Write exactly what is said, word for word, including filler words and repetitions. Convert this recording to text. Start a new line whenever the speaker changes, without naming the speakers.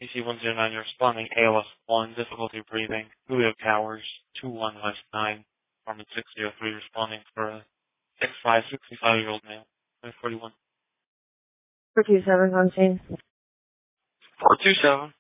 C one zero nine, you're responding A L S one, difficulty breathing, Julio Towers, two one West nine, apartment six zero three, responding for a six five, sixty-five-year-old male, forty-one.
four two seven on scene.
four two seven.